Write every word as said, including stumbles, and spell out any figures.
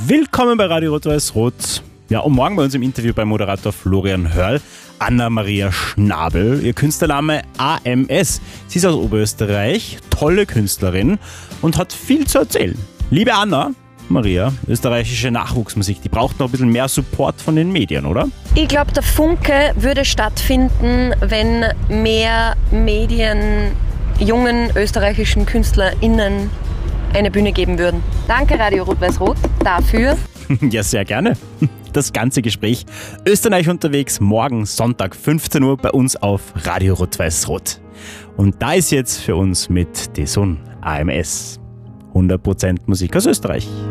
Willkommen bei Radio Rot-Weiß-Rot. Ja, und morgen bei uns im Interview bei Moderator Florian Hörl, Anna-Maria Schnabel, ihr Künstlername A M S. Sie ist aus Oberösterreich, tolle Künstlerin und hat viel zu erzählen. Liebe Anna, Maria, österreichische Nachwuchsmusik, die braucht noch ein bisschen mehr Support von den Medien, oder? Ich glaube, der Funke würde stattfinden, wenn mehr Medien jungen österreichischen KünstlerInnen eine Bühne geben würden. Danke Radio Rot-Weiß-Rot dafür. Ja, sehr gerne. Das ganze Gespräch Österreich unterwegs, morgen Sonntag fünfzehn Uhr bei uns auf Radio Rot-Weiß-Rot. Und da ist jetzt für uns mit Desun A M S hundert Prozent Musik aus Österreich.